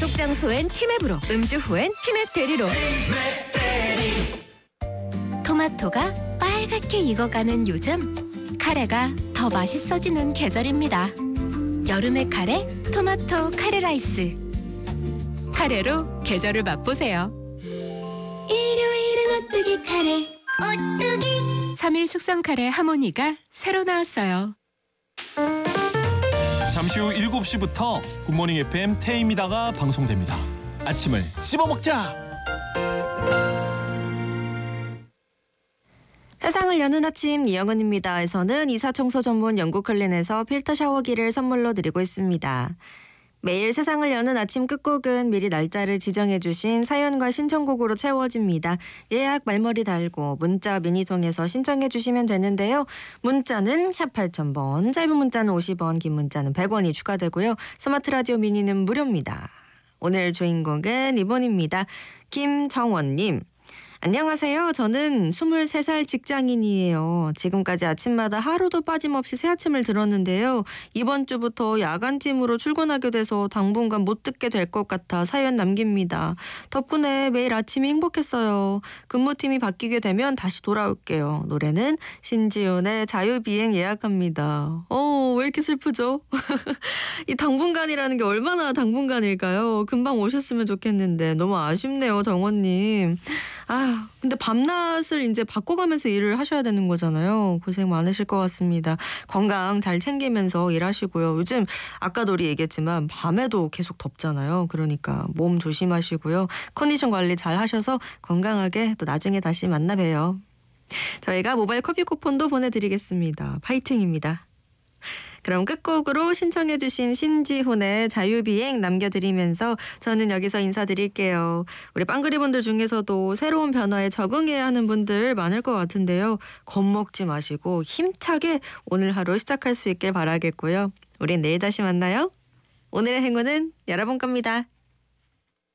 약속 장소엔 티맵으로, 음주 후엔 티맵 대리로. 토마토가 빨갛게 익어가는 요즘, 카레가 더 맛있어지는 계절입니다. 여름의 카레, 토마토 카레 라이스. 카레로 계절을 맛보세요. 일요일은 오뚜기 카레. 오뚜기. 3일 숙성 카레 하모니가 새로 나왔어요. 잠시 후 7시부터 굿모닝 FM 태임이다가 방송됩니다. 아침을 씹어먹자. 세상을 여는 아침 이영은입니다.에서는 이사청소 전문 영국 클린에서 필터 샤워기를 선물로 드리고 있습니다. 매일 세상을 여는 아침 끝곡은 미리 날짜를 지정해 주신 사연과 신청곡으로 채워집니다. 예약 말머리 달고 문자 미니 통해서 신청해 주시면 되는데요. 문자는 샵 8000번, 짧은 문자는 50원, 긴 문자는 100원이 추가되고요. 스마트 라디오 미니는 무료입니다. 오늘 주인공은 이분입니다. 김정원님. 안녕하세요. 저는 23살 직장인이에요. 지금까지 아침마다 하루도 빠짐없이 새 아침을 들었는데요. 이번 주부터 야간팀으로 출근하게 돼서 당분간 못 듣게 될 것 같아 사연 남깁니다. 덕분에 매일 아침이 행복했어요. 근무팀이 바뀌게 되면 다시 돌아올게요. 노래는 신지훈의 자유비행 예약합니다. 왜 이렇게 슬프죠? 이 당분간이라는 게 얼마나 당분간일까요? 금방 오셨으면 좋겠는데 너무 아쉽네요, 정원님. 근데 밤낮을 이제 바꿔가면서 일을 하셔야 되는 거잖아요. 고생 많으실 것 같습니다. 건강 잘 챙기면서 일하시고요. 요즘 아까도 우리 얘기했지만 밤에도 계속 덥잖아요. 그러니까 몸 조심하시고요. 컨디션 관리 잘 하셔서 건강하게 또 나중에 다시 만나 봬요. 저희가 모바일 커피 쿠폰도 보내드리겠습니다. 파이팅입니다. 그럼 끝곡으로 신청해주신 신지훈의 자유비행 남겨드리면서 저는 여기서 인사드릴게요. 우리 빵그리분들 중에서도 새로운 변화에 적응해야 하는 분들 많을 것 같은데요. 겁먹지 마시고 힘차게 오늘 하루 시작할 수 있길 바라겠고요. 우린 내일 다시 만나요. 오늘의 행운은 여러분 겁니다.